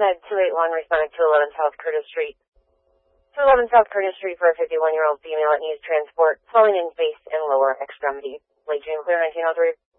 Med 281 responded to 11 South Curtis Street. To 11 South Curtis Street for a 51-year-old female that needs transport, swelling in face and lower extremity. Late June clear 1903.